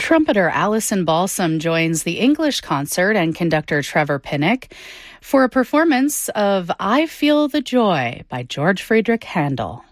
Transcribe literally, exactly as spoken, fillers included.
Trumpeter Alison Balsam joins the English concert and conductor Trevor Pinnock for a performance of I Feel the Joy by George Friedrich Handel.